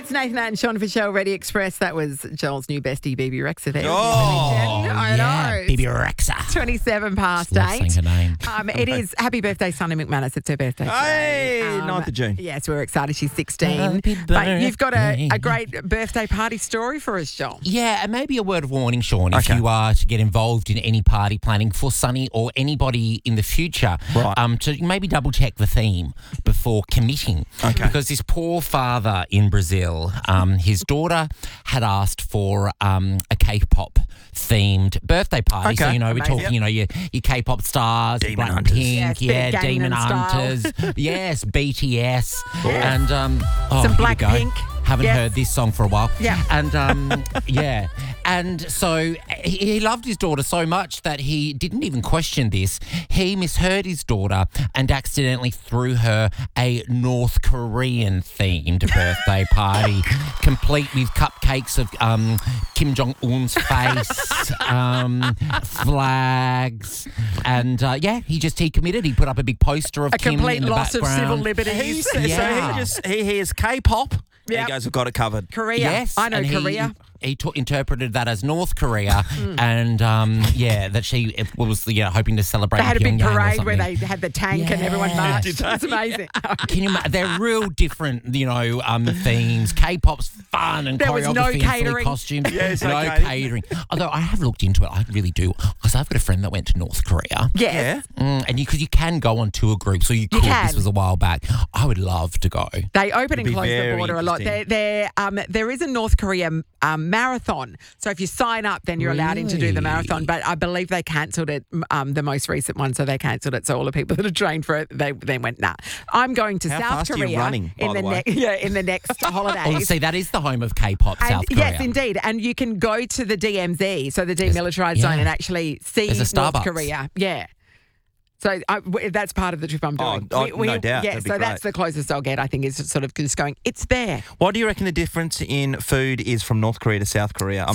It's Nathan and Sean for Show Ready Express. That was Joel's new bestie, BB Rexa there. I know. BB Rexa. 27 past Love 8. saying her name. It is happy birthday, Sonny McManus. It's her birthday Hey, today. 9th of June. Yes, we're excited. She's 16. Happy But you've got a birthday. great birthday party story for us, Joel. Yeah, and maybe a word of warning, Sean, if Okay. you are to get involved in any party planning for Sonny or anybody in the future, Right. to maybe double check the theme before committing. Okay. Because this poor father in Brazil, his daughter had asked for a K-pop themed birthday party. So, Okay. we're Amazing. talking, your K-pop stars, Demon Hunters. Blackpink, Yes, Demon Gangnam Style. Hunters, yes, BTS, and Some here we go. Blackpink. Haven't Yes. heard this song for a while. Yeah. And yeah. And so he loved his daughter so much that he didn't even question this. He misheard his daughter and accidentally threw her a North Korean themed birthday party, complete with cupcakes of Kim Jong-un's face, flags, and he committed. He put up a big poster of A Kim complete in the loss of background. civil liberties. Yeah. So he hears K-pop and Yep. he goes, "I've got it covered." Korea. Yes, I know and Korea. He interpreted that as North Korea, and that she was hoping to celebrate. They had a big Pyongyang or parade where something. they had the tank and Yeah. everyone marched. Did It's amazing. Can you imagine? They're real different, themes. K-pop's fun and There was choreography no and silly catering. costumes. Yes, no okay. catering. Although I have looked into it, I really do, because I've got a friend that went to North Korea. Yes. Yeah. And because you can go on tour groups, so you could. can. This was a while back. I would love to go. They open and It'd be close the very border a lot. interesting. There is a North Korea marathon. So if you sign up, then you're allowed in to do the marathon. But I believe they cancelled it, the most recent one. So they cancelled it. So all the people that are trained for it, they then went, nah. I'm going to How South fast are you Korea running, by the way? in the next holidays. Oh, see, that is the home of K-pop, And South Korea. yes, indeed. And you can go to the DMZ, so the demilitarized zone, and actually see There's a North Starbucks. Korea. Yeah. So that's part of the trip I'm doing. No doubt. Yeah, That'd be so that's great. the closest I'll get, I think, is sort of just going, it's there. What do you reckon the difference in food is from North Korea to South Korea?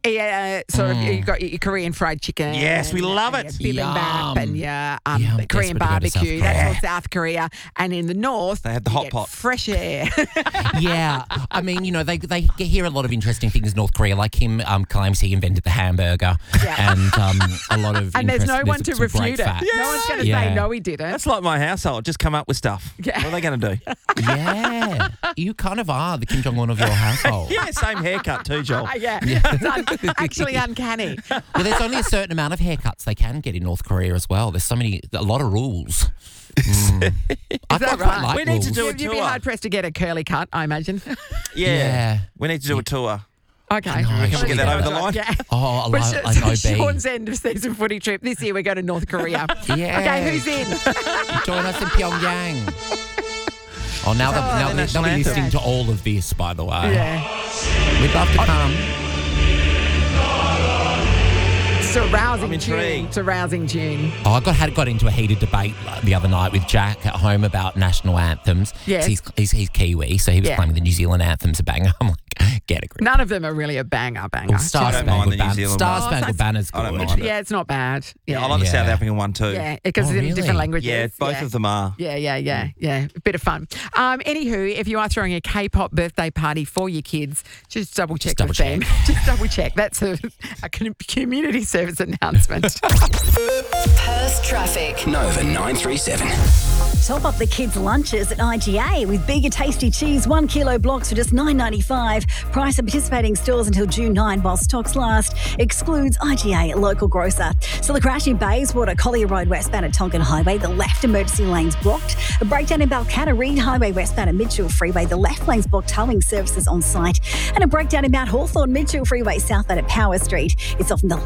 You've got your Korean fried chicken. Yes, we love and it. your bibimbap Yum. and your Yum, Korean desperate to go to South barbecue. Korea. That's all South Korea. And in the north, They have the you hot get pot. fresh air. Yeah, I mean, they hear a lot of interesting things in North Korea. Like him claims he invented the hamburger, Yeah. and a lot of And there's no interest- one to some great refute it. facts. No one's going to Yeah. say, no, he didn't. That's like my household. Just come up with stuff. Yeah. What are they going to do? Yeah, you kind of are the Kim Jong Un of your household. Yeah, same haircut too, Joel. Yeah, it's actually uncanny. Well, there's only a certain amount of haircuts they can get in North Korea as well. There's a lot of rules. I that quite right? like We need to rules. do a You'd be tour. hard pressed to get a curly cut, I imagine. Yeah. We need to do a tour. Okay. know, Can we get that over the line? Yeah. Oh, But I know, B. Sean's end of season footy trip. This year we're going to North Korea. Yeah. Okay, who's in? Join us in Pyongyang. Oh, now the they'll national be anthem. listening to all of this, by the way. Yeah. We'd love to come. It's a rousing I'm tune. intrigued. It's a rousing tune. Oh, I got into a heated debate the other night with Jack at home about national anthems. Yes. He's Kiwi, so he was Yeah. claiming the New Zealand anthem's a banger. I'm like, get a grip. None of them are really a banger. Well, Star I don't mind Spangled the New Banner. Zealand Star one. Spangled Banner's I don't good. mind it. Yeah, it's not bad. Yeah, I like the Yeah. South African one too. yeah, because Oh, it's in really? different languages. Yeah, both of them are. Yeah. A bit of fun. Anywho, if you are throwing a K-pop birthday party for your kids, just double check with them. Just double check. That's a community service announcement. Perth traffic. Nova 937. Top up the kids' lunches at IGA with bigger tasty cheese 1 kilo blocks for just $9.95. Price at participating stores until June 9 while stocks last. Excludes IGA local grocer. Still a crash in Bayswater, Collier Road westbound at Tonkin Highway. The left emergency lane's blocked. A breakdown in Balcatta Reed Highway westbound at Mitchell Freeway. The left lane's blocked, towing services on site. And a breakdown in Mount Hawthorn Mitchell Freeway southbound at Power Street. It's often the